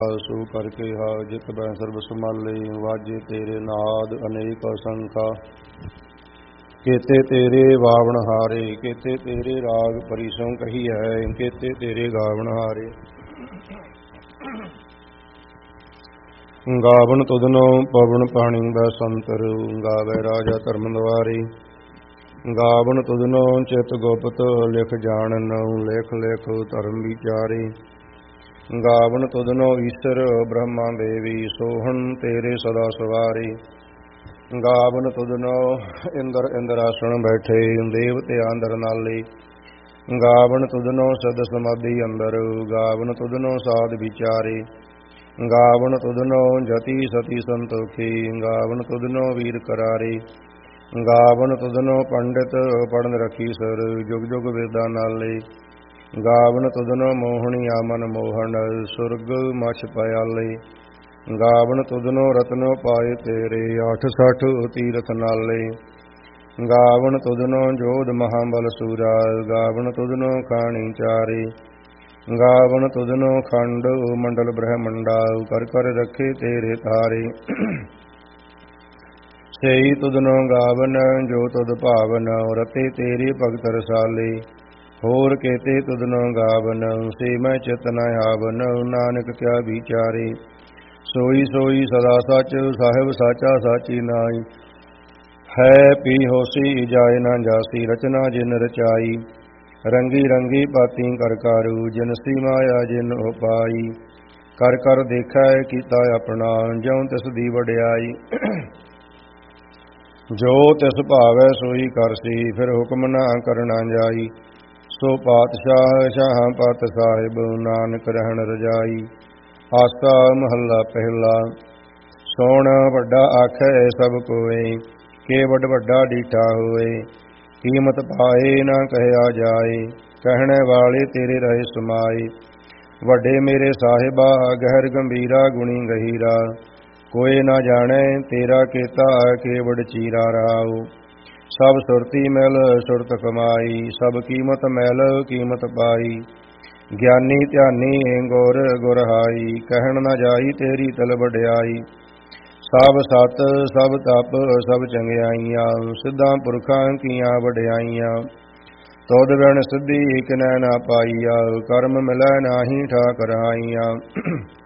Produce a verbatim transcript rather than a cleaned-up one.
ਸੋ ਕਰਕੇ ਹਾ ਜਿਤ ਬੈ ਸਰਬ ਸੰਭਾਲੇ, ਵਾਜੇ ਤੇਰੇ ਨਾਦ ਅਨੇਕ ਅਸੰਖਾ। ਕੇਤੇ ਤੇਰੇ ਵਾਵਣ ਹਾਰੇ, ਕੇਤੇ ਤੇਰੇ ਰਾਗ ਪਰਿਸੋਂ ਕਹੀਐ, ਕੇਤੇ ਤੇਰੇ ਗਾਵਣ ਹਾਰੇ। ਗਾਵਣ ਤੁਧਨੋ ਪਵਨ ਪਾਣੀ ਬੈਸੰਤਰ, ਗਾਵੈ ਰਾਜਾ ਧਰਮ ਦੁਆਰੇ। ਗਾਵਣ ਤੁਧਨੋ ਚਿਤ ਗੁਪਤ, ਲਿਖ ਜਾਣਨ ਲੇਖ ਲੇਖ ਧਰਮ ਵਿਚਾਰੇ। ਗਾਵਣ ਤੁਧਨੋ ਈਸ਼ਰ ਬ੍ਰਹਮਾ ਦੇਵੀ, ਸੋਹਣ ਤੇਰੇ ਸਦਾ ਸਵਾਰੇ। ਗਾਵਣ ਤੁਧਨੋ ਇੰਦਰ ਇੰਦਰਾਸਣ ਬੈਠੇ, ਦੇਵਤੇ ਅੰਦਰ ਨਾਲੇ। ਗਾਵਣ ਤੁਧਨੋ ਸਦ ਸਮਾਧੀ ਅੰਦਰ, ਗਾਵਣ ਤੁਧਨੋ ਸਾਧ ਵਿਚਾਰੇ। ਗਾਵਣ ਤੁਧਨੋ ਜਤੀ ਸਤੀ ਸੰਤੋਖੀ, ਗਾਵਣ ਤੁਧਨੋ ਵੀਰ ਕਰਾਰੇ। ਗਾਵਣ ਤੁਧਨੋ ਪੰਡਿਤ ਪੜਨ ਰਖੀ ਸਰ, ਜੁਗ ਜੁਗ ਵੇਦਾਂ ਨਾਲੇ। ਗਾਵਣ ਤੁਧਨੋ ਮੋਹਣੀ ਆਮਨ ਮੋਹਨ, ਸੁਰਗ ਮਛ ਪਿਆਲੇ। ਗਾਵਣ ਤੁਧਨੋ ਰਤਨੋ ਪਾਏ ਤੇਰੇ, ਅੱਠ ਸੱਠ ਤੀਰਥ ਨਾਲੇ। ਗਾਵਣ ਤੁਧਨੋ ਜੋਧ ਮਹਾਬਲ ਸੂਰਾ, ਗਾਵਣ ਤੁਧਨੋ ਖਾਣੀ ਚਾਰੇ। ਗਾਵਣ ਤੁਧਨੋ ਖੰਡ ਮੰਡਲ ਬ੍ਰਹਮੰਡਾ, ਕਰ ਕਰ ਰਖੇ ਤੇਰੇ ਤਾਰੇ। ਸਈ ਤੁਧਨੋ ਗਾਵਨ ਜੋ ਤੁਧ ਭਾਵਨ, ਰਤੇ ਤੇਰੇ ਭਗਤ ਰਸਾਲੇ। ਹੋਰ ਕੇਤੇ ਤੁਧਨੋ ਗਾਵਨ, ਸੇ ਮੈਂ ਚਿਤ ਨ ਆਵਨ, ਨਾਨਕ ਕਿਆ ਵਿਚਾਰੇ। ਸੋਈ ਸੋਈ ਸਦਾ ਸੱਚ, ਸਾਹਿਬ ਸਾਚਾ ਸਾਚੀ ਨਾਈ। ਹੈ ਪੀ ਹੋਸੀ ਜਾਏ ਨਾ ਜਾਸੀ, ਰਚਨਾ ਜਿਨ ਰਚਾਈ। ਰੰਗੀ ਰੰਗੀ ਪਾਤੀ ਕਰ ਕਾਰੂ, ਜਿਨ ਸੀ ਮਾਇਆ ਜਿਨ ਉਪਾਈ। ਕਰ ਕਰ ਦੇਖੈ ਕੀਤਾ ਆਪਣਾ, ਜਿਉ ਤਿਸ ਦੀ ਵਡਿਆਈ। ਜੋ ਤਿਸ ਭਾਵੈ ਸੋਈ ਕਰਸੀ, ਫਿਰ ਹੁਕਮ ਨਾ ਕਰਨਾ ਜਾਈ। ਸੋ ਪਾਤਸ਼ਾਹ ਸ਼ਾਹਾਂ ਪਤ ਸਾਹਿਬ, ਨਾਨਕ ਰਹਿਣ ਰਜਾਈ। ਆਸਾ ਮਹੱਲਾ ਪਹਿਲਾ। ਸੋਣ ਵੱਡਾ ਆਖੈ ਸਭ ਕੋਏ, ਕੇਵਡ ਵੱਡਾ ਡੀਠਾ ਹੋਏ। ਕੀਮਤ ਪਾਏ ਨਾ ਕਹਿਆ ਜਾਏ, ਕਹਿਣੇ ਵਾਲੇ ਤੇਰੇ ਰਹੇ ਸਮਾਏ। ਵੱਡੇ ਮੇਰੇ ਸਾਹਿਬਾ, ਗਹਿਰ ਗੰਭੀਰਾ ਗੁਣੀ ਗਹੀਰਾ। ਕੋਏ ਨਾ ਜਾਣੈ ਤੇਰਾ ਕੀਤਾ, ਕੇਵਡ ਚੀਰਾ ਰਾਉ। ਸਭ ਸੁਰਤੀ ਮਿਲ ਸੁਰਤ ਕਮਾਈ, ਸਭ ਕੀਮਤ ਮਿਲ ਕੀਮਤ ਪਾਈ। ਗਿਆਨੀ ਧਿਆਨੀ ਗੁਰ ਗੁਰਹਾਈ, ਕਹਿਣ ਨਾ ਜਾਈ ਤੇਰੀ ਤਲ ਵਡਿਆਈ। ਸਭ ਸਤ ਸਭ ਤਪ ਸਭ ਚੰਗਿਆਈਆਂ, ਸਿੱਧਾਂ ਪੁਰਖਾਂ ਕੀਆਂ ਵਡਿਆਈਆਂ। ਤੁਧ ਬਿਨ ਸਿੱਧੀ ਕਿਨੈ ਨਾ ਪਾਈਆ, ਕਰਮ ਮਿਲੈ ਨਾਹੀ ਠਾਕ ਰਹਾਈਆਂ।